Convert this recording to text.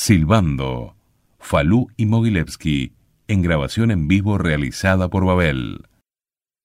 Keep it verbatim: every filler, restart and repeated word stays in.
Silbando, Falú y Mogilevsky, en grabación en vivo realizada por Babel.